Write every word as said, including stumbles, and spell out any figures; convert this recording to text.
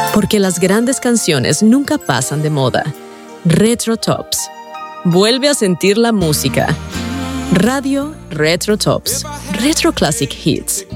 Porque las grandes canciones nunca pasan de moda. Retro Tops. Vuelve a sentir la música. Radio Retro Tops. Retro Classic Hits.